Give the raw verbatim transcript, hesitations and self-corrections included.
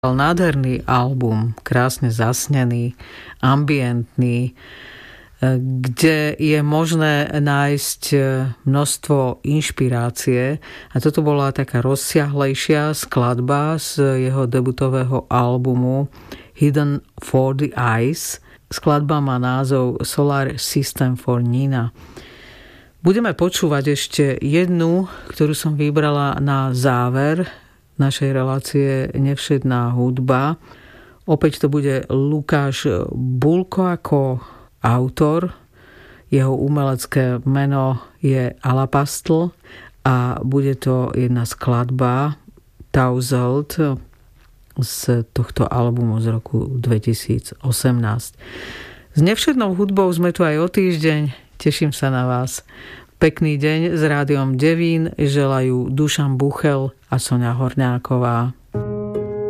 Nádherný album, krásne zasnený, ambientný, kde je možné nájsť množstvo inšpirácie. A toto bola taká rozsiahlejšia skladba z jeho debutového albumu Hidden for the Eyes. Skladba má názov Solar System for Nina. Budeme počúvať ešte jednu, ktorú som vybrala na záver našej relácie Nevšedná hudba. Opäť to bude Lukáš Bulko ako autor. Jeho umelecké meno je Alapastl a bude to jedna skladba Tauseld z tohto albumu z roku dvetisícosemnásť. S Nevšednou hudbou sme tu aj o týždeň. Teším sa na vás. Pekný deň s Rádiom Devín želajú Dušan Buchel a Soňa Horňáková.